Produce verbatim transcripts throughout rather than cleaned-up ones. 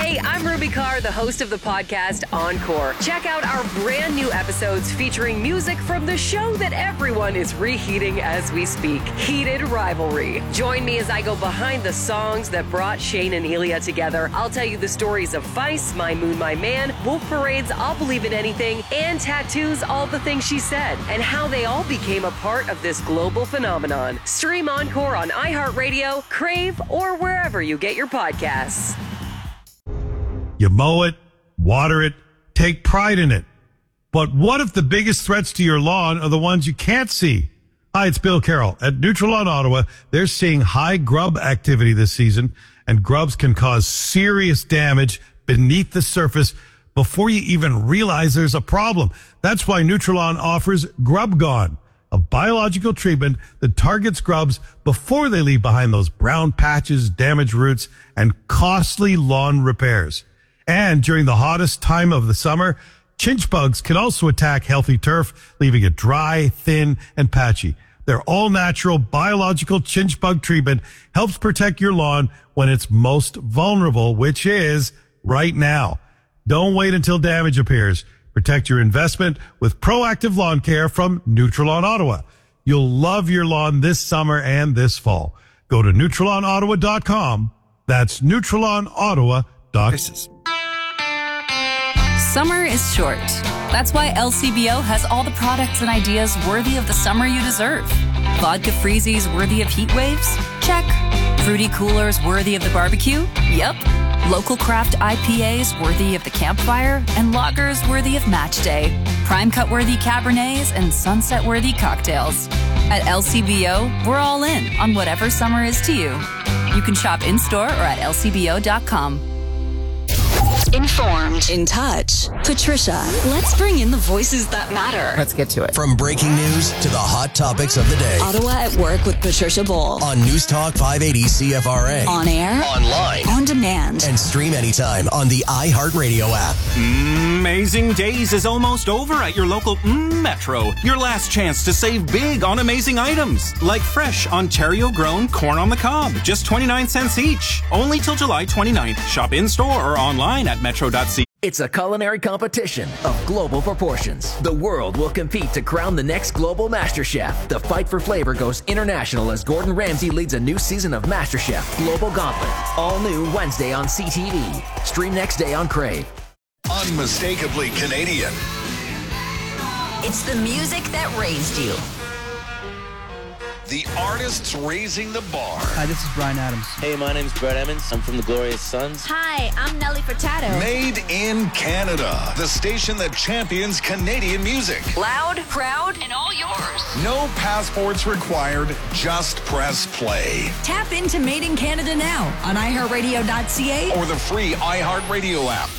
Hey, I'm Ruby Carr, the host of the podcast Encore. Check out our brand new episodes featuring music from the show that everyone is reheating as we speak, Heated Rivalry. Join me as I go behind the songs that brought Shane and Elia together. I'll tell you the stories of Feist, My Moon, My Man, Wolf Parade's I'll Believe in Anything, and Tattoo's All the Things She Said, and how they all became a part of this global phenomenon. Stream Encore on iHeartRadio, Crave, or wherever you get your podcasts. You mow it, water it, take pride in it. But what if the biggest threats to your lawn are the ones you can't see? Hi, it's Bill Carroll. At Nutrilon Ottawa, they're seeing high grub activity this season, and grubs can cause serious damage beneath the surface before you even realize there's a problem. That's why Nutrilon offers Grub Gone, a biological treatment that targets grubs before they leave behind those brown patches, damaged roots, and costly lawn repairs. And during the hottest time of the summer, chinch bugs can also attack healthy turf, leaving it dry, thin, and patchy. Their all-natural biological chinch bug treatment helps protect your lawn when it's most vulnerable, which is right now. Don't wait until damage appears. Protect your investment with proactive lawn care from Nutrilon Ottawa. You'll love your lawn this summer and this fall. Go to Nutrilon Ottawa dot com. That's Nutrilon Ottawa dot com. Summer is short. That's why L C B O has all the products and ideas worthy of the summer you deserve. Vodka freezies worthy of heat waves? Check. Fruity coolers worthy of the barbecue? Yep. Local craft I P As worthy of the campfire? And lagers worthy of match day. Prime cut worthy Cabernets and sunset worthy cocktails. At L C B O, we're all in on whatever summer is to you. You can shop in-store or at L C B O dot com. Informed. In touch. Patricia, let's bring in the voices that matter. Let's get to it. From breaking news to the hot topics of the day. Ottawa at Work with Patricia Bowl. On News Talk five eighty C F R A. On air. Online. On demand. And stream anytime on the iHeartRadio app. Amazing Days is almost over at your local mm, Metro. Your last chance to save big on amazing items. Like fresh Ontario-grown corn on the cob. Just twenty-nine cents each. Only till July twenty-ninth. Shop in-store or online at metro dot c a. It's a culinary competition of global proportions. The world will compete to crown the next global master chef. The fight for flavor goes international as Gordon Ramsay leads a new season of MasterChef Global Gauntlet. All new Wednesday on C T V. Stream next day on Crave. Unmistakably Canadian. It's the music that raised you. The artists raising the bar. Hi, this is Brian Adams. Hey, my name's Brett Emmons. I'm from the Glorious Sons. Hi, I'm Nelly Furtado. Made in Canada. The station that champions Canadian music. Loud, proud, and all yours. No passports required. Just press play. Tap into Made in Canada now on i heart radio dot c a or the free iHeartRadio app.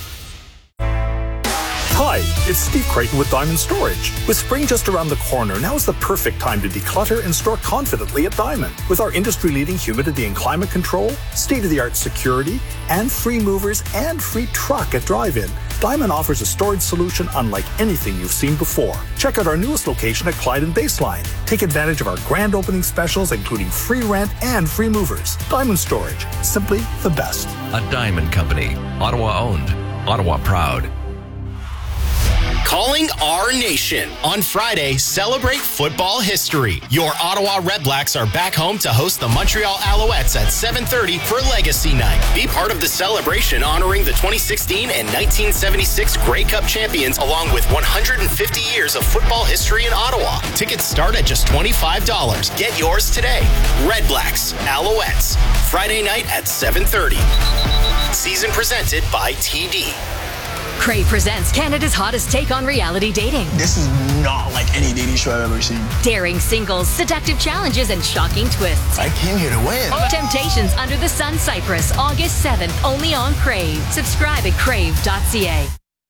Hi, it's Steve Creighton with Diamond Storage. With spring just around the corner, now is the perfect time to declutter and store confidently at Diamond. With our industry-leading humidity and climate control, state-of-the-art security, and free movers and free truck at drive-in, Diamond offers a storage solution unlike anything you've seen before. Check out our newest location at Clyde and Baseline. Take advantage of our grand opening specials, including free rent and free movers. Diamond Storage, simply the best. A Diamond Company, Ottawa-owned, Ottawa proud. Calling our nation. On Friday, celebrate football history. Your Ottawa Redblacks are back home to host the Montreal Alouettes at seven thirty for Legacy Night. Be part of the celebration honoring the twenty sixteen and nineteen seventy-six Grey Cup champions, along with one hundred fifty years of football history in Ottawa. Tickets start at just twenty-five dollars. Get yours today. Redblacks, Alouettes, Friday night at seven thirty. Season presented by T D. Crave presents Canada's hottest take on reality dating. This is not like any dating show I've ever seen. Daring singles, seductive challenges, and shocking twists. I came here to win. Temptations Under the Sun Cyprus, August seventh, only on Crave. Subscribe at crave dot c a.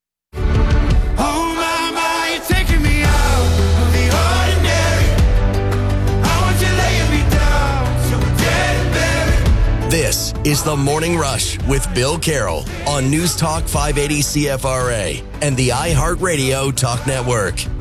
Oh my, my, you're taking me out of the ordinary. I want you laying me down so we're dead and buried. This is The Morning Rush with Bill Carroll on News Talk five eighty C F R A and the iHeartRadio Talk Network.